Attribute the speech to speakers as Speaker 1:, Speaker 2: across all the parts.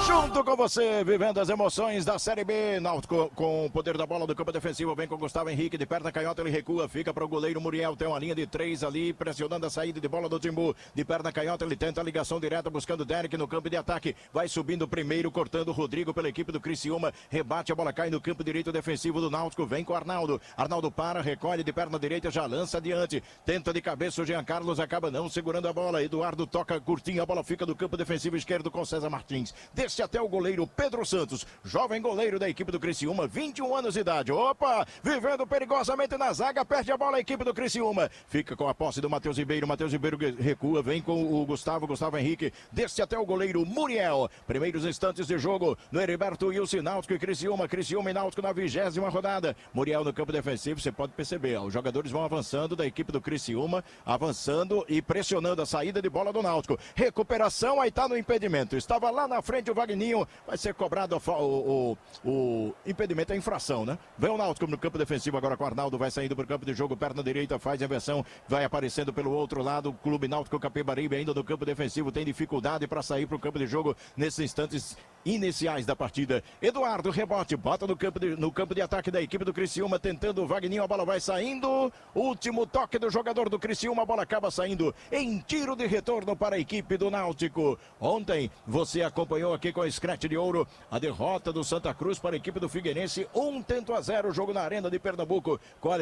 Speaker 1: Junto com você, vivendo as emoções da Série B. Náutico com o poder da bola do campo defensivo. Vem com Gustavo Henrique, de perna canhota, ele recua. Fica para o goleiro Muriel. Tem uma linha de 3 ali, pressionando a saída de bola do Timbu. De perna canhota, ele tenta a ligação direta, buscando Derek no campo de ataque. Vai subindo primeiro, cortando o Rodrigo pela equipe do Criciúma. Rebate, a bola cai no campo direito defensivo do Náutico. Vem com o Arnaldo. Arnaldo para, recolhe de perna direita, já lança adiante. Tenta de cabeça o Jean Carlos, acaba não segurando a bola. Eduardo toca curtinho, a bola fica do campo defensivo esquerdo com César Martins. Desce até o goleiro Pedro Santos, jovem goleiro da equipe do Criciúma, 21 anos de idade. Opa, vivendo perigosamente na zaga, perde a bola a equipe do Criciúma. Fica com a posse do Matheus Ribeiro recua, vem com o Gustavo Henrique, desce até o goleiro Muriel. Primeiros instantes de jogo no Heriberto Wilson, Náutico e Criciúma e Náutico na 20ª rodada. Muriel no campo defensivo, você pode perceber, ó, os jogadores vão avançando da equipe do Criciúma, avançando e pressionando a saída de bola do Náutico. Recuperação, aí tá no impedimento. Estava lá na frente o Vagninho, vai ser cobrado o impedimento, a infração, né? Vem o Náutico no campo defensivo agora com o Arnaldo, vai saindo para o campo de jogo, perna direita, faz a inversão, vai aparecendo pelo outro lado, o Clube Náutico Capibaribe ainda no campo defensivo, tem dificuldade para sair para o campo de jogo nesses instantes iniciais da partida. Eduardo, rebote, bota no campo de ataque da equipe do Criciúma, tentando o Vagninho, a bola vai saindo, último toque do jogador do Criciúma, a bola acaba saindo em tiro de retorno para a equipe do Náutico. Ontem você acompanhou aqui com a Scratch de Ouro a derrota do Santa Cruz para a equipe do Figueirense, 1-0, jogo na Arena de Pernambuco com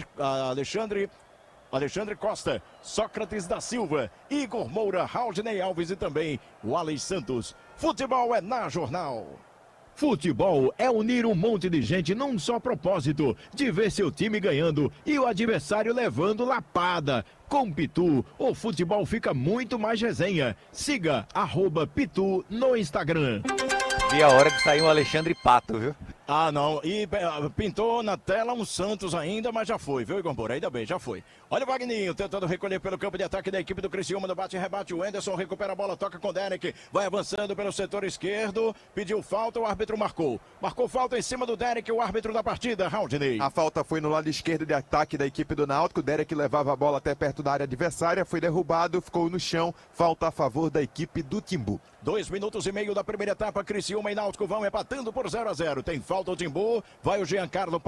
Speaker 1: Alexandre Costa, Sócrates da Silva, Igor Moura, Raudney Alves e também o Alex Santos. Futebol é na Jornal. Futebol é unir um monte de gente num só propósito, de ver seu time ganhando e o adversário levando lapada. Com Pitu, o futebol fica muito mais resenha. Siga @Pitu no Instagram.
Speaker 2: E a hora de sair um Alexandre Pato, viu?
Speaker 1: Ah, não. E pintou na tela um Santos ainda, mas já foi, viu, Igor Moura? Ainda bem, já foi. Olha o Vagninho tentando recolher pelo campo de ataque da equipe do Criciúma no bate-rebate. O Anderson recupera a bola, toca com o Derek. Vai avançando pelo setor esquerdo. Pediu falta, o árbitro marcou. Marcou falta em cima do Derek, o árbitro da partida, Raudney.
Speaker 3: A falta foi no lado esquerdo de ataque da equipe do Náutico. O Derek levava a bola até perto da área adversária. Foi derrubado, ficou no chão. Falta a favor da equipe do Timbu.
Speaker 1: 2 minutos e meio da primeira etapa. Criciúma e Náutico vão empatando por 0-0. Tem falta o Timbu. Vai o Jean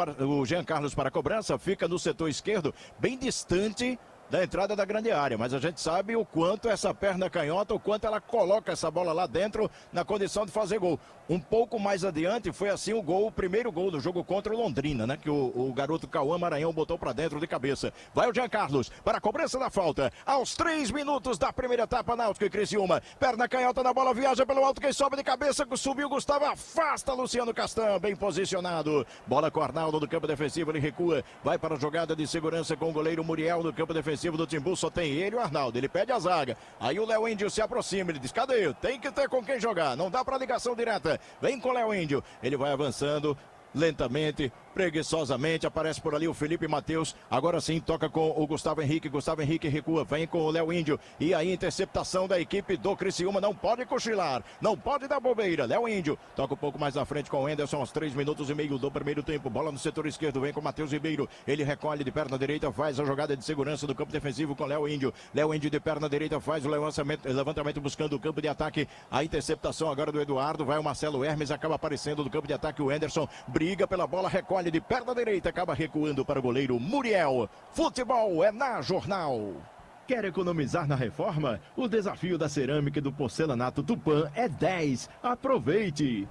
Speaker 1: Carlos para a cobrança. Fica no setor esquerdo, bem distante da entrada da grande área, mas a gente sabe o quanto essa perna canhota, o quanto ela coloca essa bola lá dentro na condição de fazer gol. Um pouco mais adiante foi assim o primeiro gol do jogo contra o Londrina, né? Que o garoto Cauã Maranhão botou para dentro de cabeça. Vai o Jean Carlos para a cobrança da falta. Aos 3 minutos da primeira etapa, Náutico e Criciúma. Perna canhota na bola, viaja pelo alto, quem sobe de cabeça, subiu Gustavo, afasta Luciano Castan, bem posicionado. Bola com o Arnaldo do campo defensivo, ele recua, vai para a jogada de segurança com o goleiro Muriel no campo defensivo do Timbu, só tem ele e o Arnaldo, ele pede a zaga, aí o Léo Índio se aproxima, ele diz, cadê eu? Tem que ter com quem jogar, não dá para ligação direta, vem com o Léo Índio, ele vai avançando lentamente, preguiçosamente, aparece por ali o Felipe Matheus, agora sim toca com o Gustavo Henrique recua, vem com o Léo Índio, e aí interceptação da equipe do Criciúma, não pode cochilar, não pode dar bobeira, Léo Índio, toca um pouco mais na frente com o Anderson, aos 3 minutos e meio do primeiro tempo, bola no setor esquerdo, vem com o Matheus Ribeiro, ele recolhe de perna direita, faz a jogada de segurança do campo defensivo com Léo Índio de perna direita faz o levantamento buscando o campo de ataque, a interceptação agora do Eduardo, vai o Marcelo Hermes, acaba aparecendo do campo de ataque o Anderson, briga pela bola, recolhe de perna direita, acaba recuando para o goleiro Muriel. Futebol é na Jornal. Quer economizar na reforma? O desafio da cerâmica e do porcelanato Tupã é 10. Aproveite!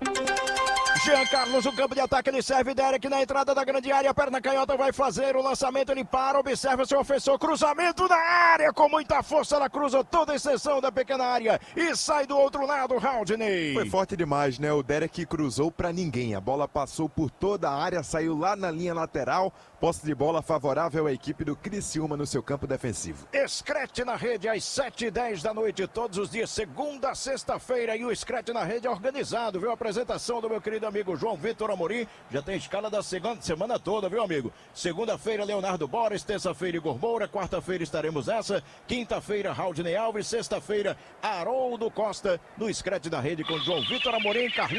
Speaker 1: Jean Carlos, o campo de ataque, ele serve Derek na entrada da grande área, perna canhota vai fazer o lançamento, ele para, observa seu ofensor, cruzamento na área, com muita força, ela cruza toda a extensão da pequena área e sai do outro lado, Raudney.
Speaker 3: Foi forte demais, né? O Derek cruzou pra ninguém, a bola passou por toda a área, saiu lá na linha lateral, posse de bola favorável à equipe do Criciúma no seu campo defensivo.
Speaker 1: Scratch na rede às 7h10 da noite, todos os dias, segunda a sexta-feira, e o Scratch na rede é organizado, viu? A apresentação do meu querido amigo João Vitor Amorim, já tem escala da semana toda, viu, amigo? Segunda-feira, Leonardo Borges, terça-feira, Igor Moura, quarta-feira estaremos essa, quinta-feira, Raudney Alves, sexta-feira, Haroldo Costa, no Scratch da rede com João Vitor Amorim, Carlinhos